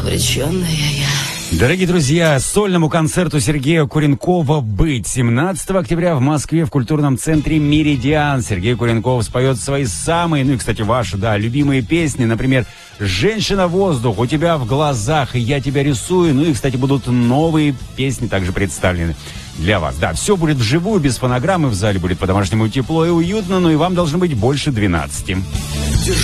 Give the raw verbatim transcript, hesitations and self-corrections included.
обреченная я. Дорогие друзья, сольному концерту Сергея Куренкова «Быть» семнадцатого октября в Москве в культурном центре «Меридиан». Сергей Куренков споет свои самые, ну и, кстати, ваши, да, любимые песни. Например, «Женщина-воздух», «У тебя в глазах», и «Я тебя рисую». Ну и, кстати, будут новые песни также представлены для вас. Да, все будет вживую, без фонограммы. В зале будет по-домашнему тепло и уютно, но и вам должно быть больше двенадцати. Держи